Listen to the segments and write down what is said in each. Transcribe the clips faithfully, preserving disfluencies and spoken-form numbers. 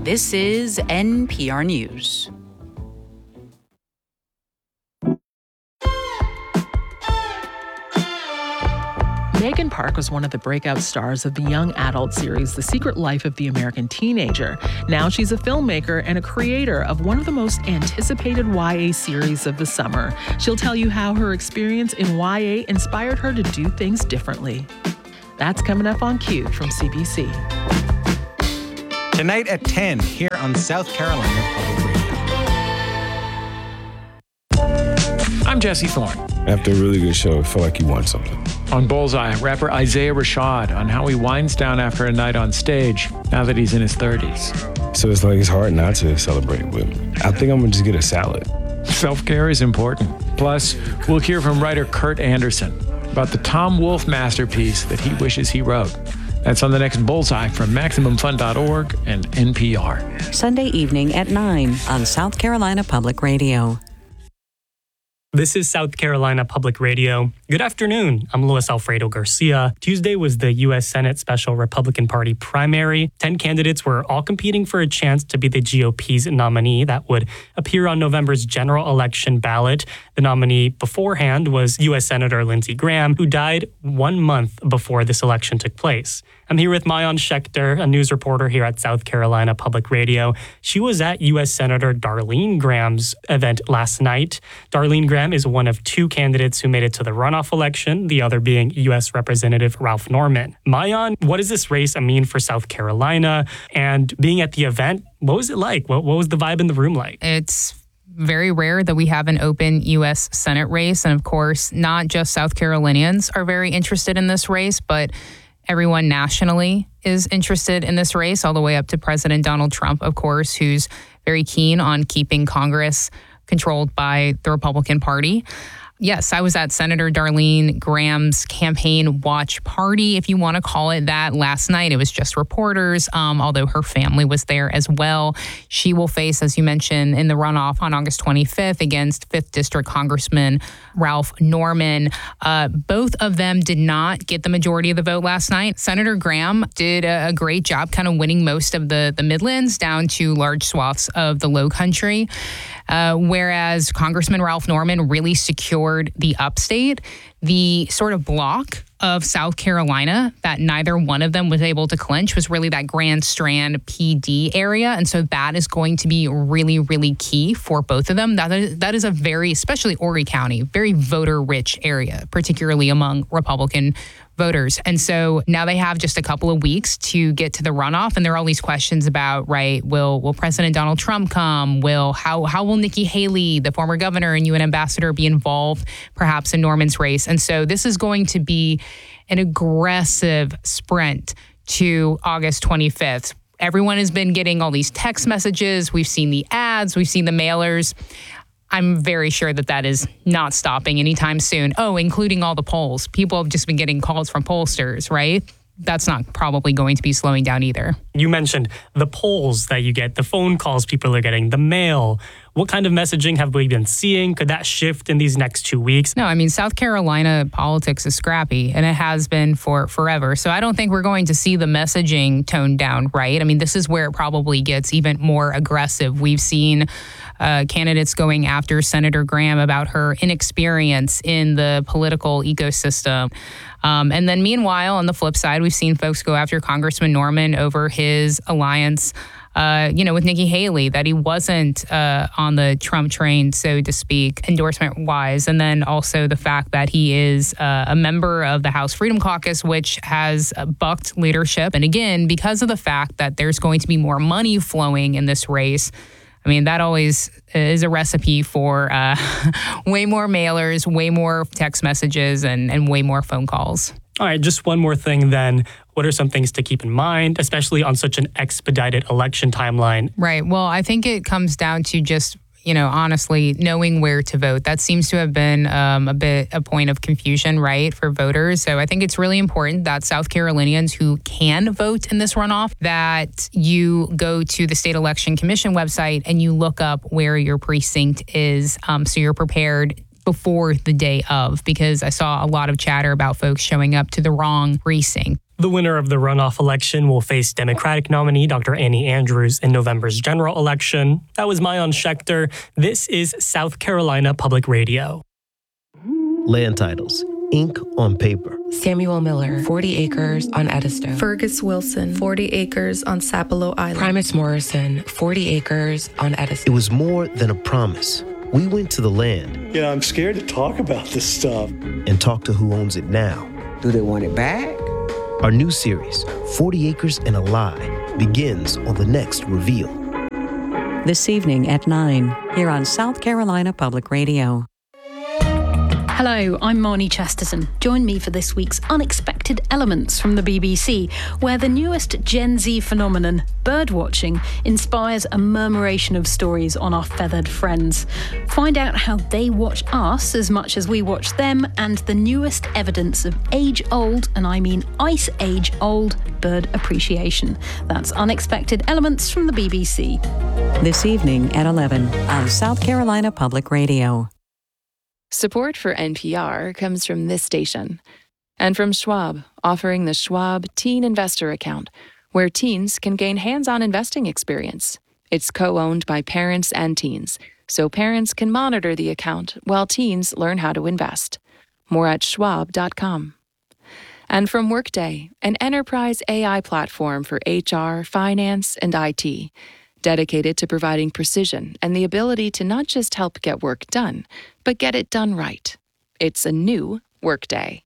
This is N P R News. Megan Park was one of the breakout stars of the young adult series The Secret Life of the American Teenager. Now she's a filmmaker and a creator of one of the most anticipated Y A series of the summer. She'll tell you how her experience in Y A inspired her to do things differently. That's coming up on Q from C B C. Tonight at ten, here on South Carolina Public Radio. I'm Jesse Thorne. After a really good show, I feel like you won something. On Bullseye, rapper Isaiah Rashad on how he winds down after a night on stage now that he's in his thirties. So it's like it's hard not to celebrate, but I think I'm gonna just get a salad. Self-care is important. Plus, we'll hear from writer Kurt Anderson about the Tom Wolfe masterpiece that he wishes he wrote. That's on the next Bullseye from Maximum Fun dot org and N P R. Sunday evening at nine on South Carolina Public Radio. This is South Carolina Public Radio. Good afternoon. I'm Luis Alfredo Garcia. Tuesday was the U S Senate Special Republican Party primary. Ten candidates were all competing for a chance to be the G O P's nominee that would appear on November's general election ballot. The nominee beforehand was U S Senator Lindsey Graham, who died one month before this election took place. I'm here with Maayan Schechter, a news reporter here at South Carolina Public Radio. She was at U S Senator Darlene Graham's event last night. Darlene Graham is one of two candidates who made it to the runoff election, the other being U S Representative Ralph Norman. Maayan, what does this race mean for South Carolina? And being at the event, what was it like? What, what was the vibe in the room like? It's very rare that we have an open U S Senate race. And of course, not just South Carolinians are very interested in this race, but everyone nationally is interested in this race, all the way up to President Donald Trump, of course, who's very keen on keeping Congress controlled by the Republican Party. Yes, I was at Senator Darlene Graham's campaign watch party, if you want to call it that, last night. It was just reporters, um, although her family was there as well. She will face, as you mentioned, in the runoff on August twenty-fifth against fifth District Congressman Ralph Norman. Uh, both of them did not get the majority of the vote last night. Senator Graham did a, a great job kind of winning most of the, the Midlands down to large swaths of the Low Country, uh, whereas Congressman Ralph Norman really secured the upstate, the sort of block of South Carolina that neither one of them was able to clinch was really that Grand Strand P D area. And so that is going to be really, really key for both of them. That is, that is a very, especially Horry County, very voter-rich area, particularly among Republican voters. And so now they have just a couple of weeks to get to the runoff. And there are all these questions about, right, will will President Donald Trump come? Will how how will Nikki Haley, the former governor and U N ambassador, be involved perhaps in Norman's race? And so this is going to be an aggressive sprint to August twenty-fifth. Everyone has been getting all these text messages. We've seen the ads. We've seen the mailers. I'm very sure that that is not stopping anytime soon. Oh, including all the polls. People have just been getting calls from pollsters, right? That's not probably going to be slowing down either. You mentioned the polls that you get, the phone calls people are getting, the mail. What kind of messaging have we been seeing? Could that shift in these next two weeks? No, I mean, South Carolina politics is scrappy, and it has been for forever. So I don't think we're going to see the messaging toned down, right? I mean, this is where it probably gets even more aggressive. We've seen uh, candidates going after Senator Graham about her inexperience in the political ecosystem. Um, and then meanwhile, on the flip side, we've seen folks go after Congressman Norman over his alliance Uh, you know, with Nikki Haley, that he wasn't uh, on the Trump train, so to speak, endorsement-wise. And then also the fact that he is uh, a member of the House Freedom Caucus, which has uh, bucked leadership. And again, because of the fact that there's going to be more money flowing in this race, I mean, that always is a recipe for uh, way more mailers, way more text messages, and, and way more phone calls. All right, just one more thing then. What are some things to keep in mind, especially on such an expedited election timeline? Right. Well, I think it comes down to just, you know, honestly, knowing where to vote. That seems to have been um, a bit a point of confusion, right, for voters. So I think it's really important that South Carolinians who can vote in this runoff, that you go to the State Election Commission website and you look up where your precinct is, um, so you're prepared before the day of, because I saw a lot of chatter about folks showing up to the wrong precinct. The winner of the runoff election will face Democratic nominee Doctor Annie Andrews in November's general election. That was Mayan Schechter. This is South Carolina Public Radio. Land titles. Ink on paper. Samuel Miller, forty acres on Eddystone. Fergus Wilson, forty acres on Sapelo Island. Primus Morrison, forty acres on Eddystone. It was more than a promise. We went to the land. You know, I'm scared to talk about this stuff. And talk to who owns it now. Do they want it back? Our new series, forty acres and a Lie, begins on the next reveal. This evening at nine, here on South Carolina Public Radio. Hello, I'm Marnie Chesterton. Join me for this week's Unexpected Elements from the B B C, where the newest Gen Z phenomenon, birdwatching, inspires a murmuration of stories on our feathered friends. Find out how they watch us as much as we watch them, and the newest evidence of age-old, and I mean ice age-old, bird appreciation. That's Unexpected Elements from the B B C. This evening at eleven on South Carolina Public Radio. Support for N P R comes from this station and from Schwab, offering the Schwab Teen Investor Account, where teens can gain hands-on investing experience. It's co-owned by parents and teens, so parents can monitor the account while teens learn how to invest. More at schwab dot com. And from Workday, an enterprise A I platform for H R, finance, and I T, dedicated to providing precision and the ability to not just help get work done, but get it done right. It's a new Workday.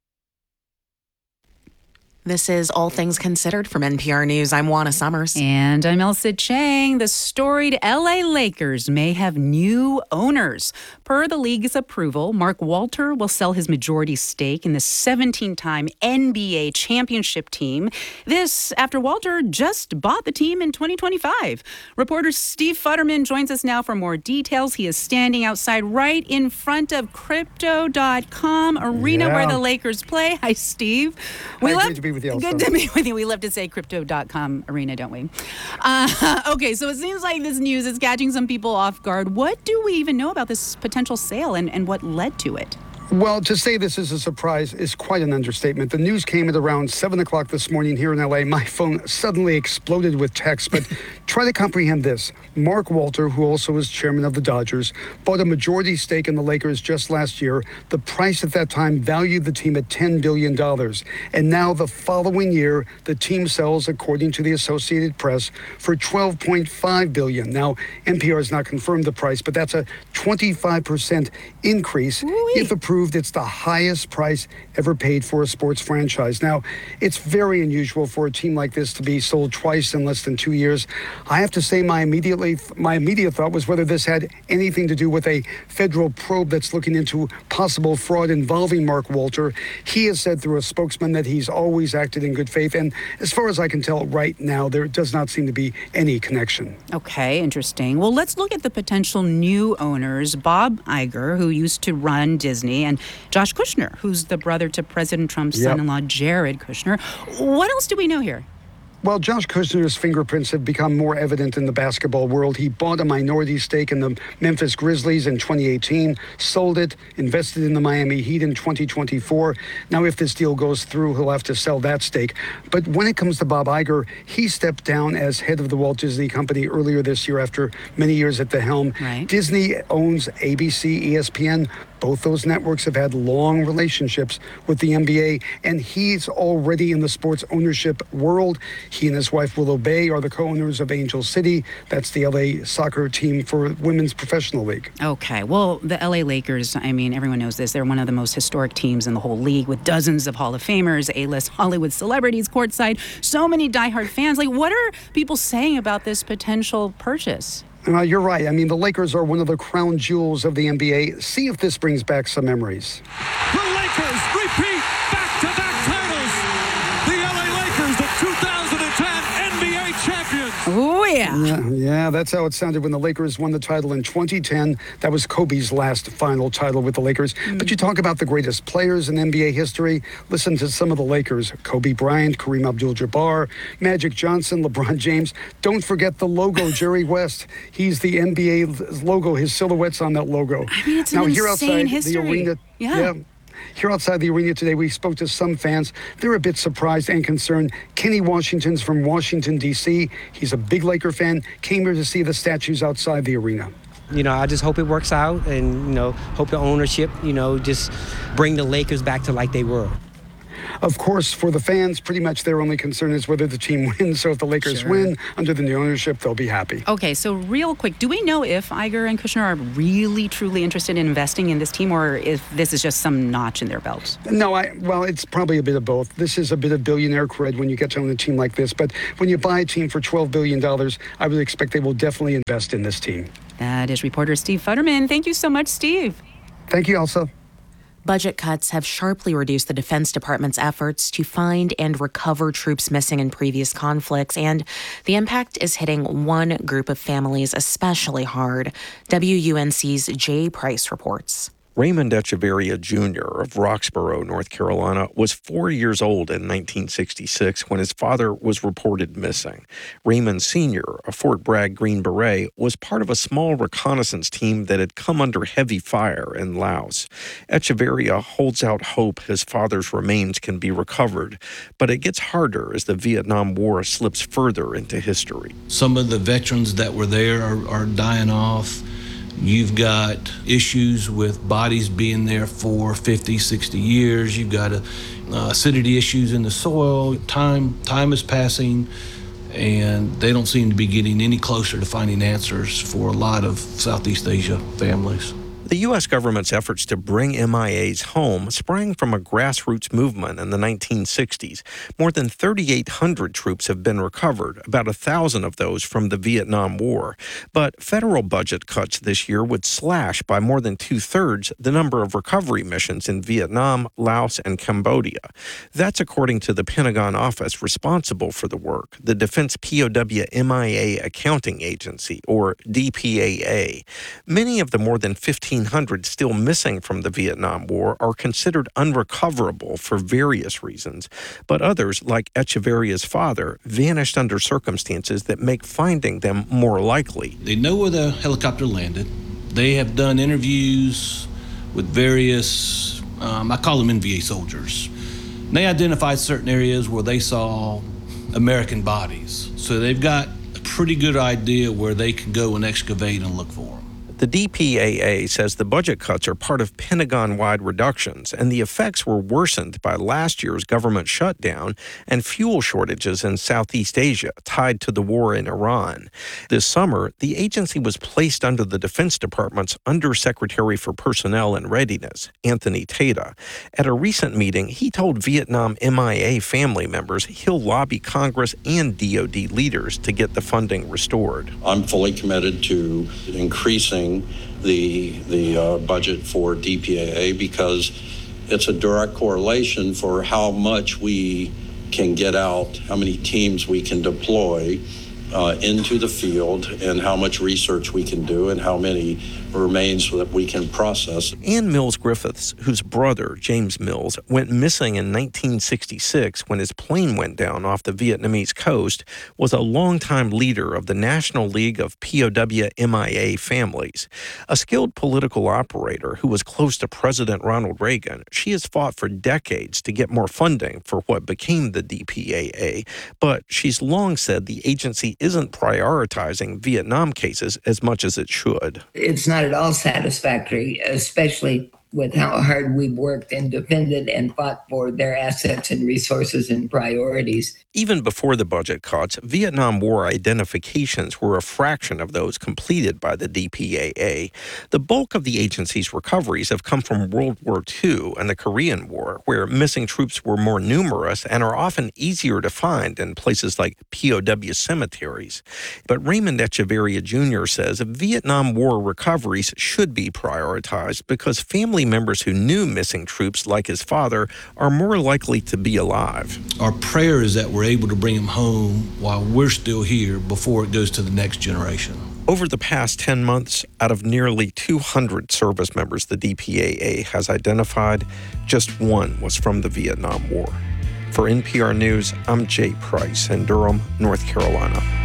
This is All Things Considered from N P R News. I'm Juana Summers. And I'm Elsa Chang. The storied L A Lakers may have new owners. Per the league's approval, Mark Walter will sell his majority stake in the seventeen-time N B A championship team. This after Walter just bought the team in twenty twenty-five. Reporter Steve Futterman joins us now for more details. He is standing outside right in front of Crypto dot com arena yeah. where the Lakers play. Hi, Steve. We love to be with you, Good to be with you. We love to say Crypto dot com arena, don't we? Uh, okay, so it seems like this news is catching some people off guard. What do we even know about this potential sale and, and what led to it? Well, to say this is a surprise is quite an understatement. The news came at around seven o'clock this morning here in L A. My phone suddenly exploded with texts, but try to comprehend this. Mark Walter, who also is chairman of the Dodgers, bought a majority stake in the Lakers just last year. The price at that time valued the team at ten billion dollars. And now the following year, the team sells, according to the Associated Press, for twelve point five billion dollars. Now, N P R has not confirmed the price, but that's a twenty-five percent increase. Ooh-wee. If approved, it's the highest price ever paid for a sports franchise. Now, it's very unusual for a team like this to be sold twice in less than two years. I have to say my immediately my immediate thought was whether this had anything to do with a federal probe that's looking into possible fraud involving Mark Walter. He has said through a spokesman that he's always acted in good faith, and as far as I can tell right now, there does not seem to be any connection. Okay, interesting. Well, let's look at the potential new owners. Bob Iger, who used to run Disney, and Josh Kushner, who's the brother to President Trump's Yep. son-in-law, Jared Kushner. What else do we know here? Well, Josh Kushner's fingerprints have become more evident in the basketball world. He bought a minority stake in the Memphis Grizzlies in twenty eighteen, sold it, invested in the Miami Heat in twenty twenty-four. Now, if this deal goes through, he'll have to sell that stake. But when it comes to Bob Iger, he stepped down as head of the Walt Disney Company earlier this year after many years at the helm. Right. Disney owns A B C, E S P N. Both those networks have had long relationships with the N B A, and he's already in the sports ownership world. He and his wife, Willow Bay, are the co-owners of Angel City. That's the L A soccer team for Women's Professional League. Okay, well, the L A Lakers, I mean, everyone knows this. They're one of the most historic teams in the whole league with dozens of Hall of Famers, A-list Hollywood celebrities courtside, so many diehard fans. Like, what are people saying about this potential purchase? Uh, you're right. I mean, the Lakers are one of the crown jewels of the N B A. See if this brings back some memories. The Lakers repeat back-to-back titles. The L A Lakers, the two thousand ten N B A champions. champions. Oh, yeah. yeah. Yeah, that's how it sounded when the Lakers won the title in twenty ten. That was Kobe's last final title with the Lakers. Mm. But you talk about the greatest players in N B A history. Listen to some of the Lakers. Kobe Bryant, Kareem Abdul-Jabbar, Magic Johnson, LeBron James. Don't forget the logo, Jerry West. He's the N B A logo. His silhouette's on that logo. I mean, it's now, an here insane outside history. the arena. Yeah. yeah. Here outside the arena today, we spoke to some fans. They're a bit surprised and concerned. Kenny Washington's from Washington, D C. He's a big Laker fan, came here to see the statues outside the arena. You know, I just hope it works out and, you know, hope the ownership, you know, just bring the Lakers back to like they were. Of course, for the fans, pretty much their only concern is whether the team wins. So if the Lakers Sure. win under the new ownership, they'll be happy. Okay, so real quick, do we know if Iger and Kushner are really, truly interested in investing in this team, or if this is just some notch in their belts? No, I well, it's probably a bit of both. This is a bit of billionaire cred when you get to own a team like this. But when you buy a team for twelve billion dollars, I would expect they will definitely invest in this team. That is reporter Steve Futterman. Thank you so much, Steve. Thank you, Elsa. Budget cuts have sharply reduced the Defense Department's efforts to find and recover troops missing in previous conflicts, and the impact is hitting one group of families especially hard. W U N C's Jay Price reports. Raymond Echeverria Junior of Roxborough, North Carolina, was four years old in nineteen sixty-six when his father was reported missing. Raymond Senior, a Fort Bragg Green Beret, was part of a small reconnaissance team that had come under heavy fire in Laos. Echeverria holds out hope his father's remains can be recovered, but it gets harder as the Vietnam War slips further into history. Some of the veterans that were there are, are dying off. You've got issues with bodies being there for fifty, sixty years. You've got a, uh, acidity issues in the soil. Time, time is passing, and they don't seem to be getting any closer to finding answers for a lot of Southeast Asia families. The U S government's efforts to bring M I As home sprang from a grassroots movement in the nineteen sixties. More than thirty-eight hundred troops have been recovered, about one thousand of those from the Vietnam War. But federal budget cuts this year would slash by more than two-thirds the number of recovery missions in Vietnam, Laos, and Cambodia. That's according to the Pentagon office responsible for the work, the Defense P O W M I A Accounting Agency, or D P A A. Many of the more than fifteen hundred still missing from the Vietnam War are considered unrecoverable for various reasons, but others, like Echeverria's father, vanished under circumstances that make finding them more likely. They know where the helicopter landed. They have done interviews with various, um, I call them N V A soldiers. And they identified certain areas where they saw American bodies. So they've got a pretty good idea where they can go and excavate and look for them. The D P A A says the budget cuts are part of Pentagon-wide reductions, and the effects were worsened by last year's government shutdown and fuel shortages in Southeast Asia tied to the war in Iran. This summer, the agency was placed under the Defense Department's Undersecretary for Personnel and Readiness, Anthony Tata. At a recent meeting, he told Vietnam M I A family members he'll lobby Congress and D O D leaders to get the funding restored. I'm fully committed to increasing the the uh, budget for D P A A because it's a direct correlation for how much we can get out, how many teams we can deploy uh, into the field, and how much research we can do, and how many remains that we can process. Ann Mills Griffiths, whose brother, James Mills, went missing in nineteen sixty-six when his plane went down off the Vietnamese coast, was a longtime leader of the National League of P O W M I A Families. A skilled political operator who was close to President Ronald Reagan, she has fought for decades to get more funding for what became the D P A A, but she's long said the agency isn't prioritizing Vietnam cases as much as it should. It's not at all satisfactory, especially with how hard we've worked and defended and fought for their assets and resources and priorities. Even before the budget cuts, Vietnam War identifications were a fraction of those completed by the D P A A. The bulk of the agency's recoveries have come from World War Two and the Korean War, where missing troops were more numerous and are often easier to find in places like P O W cemeteries. But Raymond Echeverria Junior says Vietnam War recoveries should be prioritized because family family members who knew missing troops, like his father, are more likely to be alive. Our prayer is that we're able to bring them home while we're still here before it goes to the next generation. Over the past ten months, out of nearly two hundred service members the D P A A has identified, just one was from the Vietnam War. For N P R News, I'm Jay Price in Durham, North Carolina.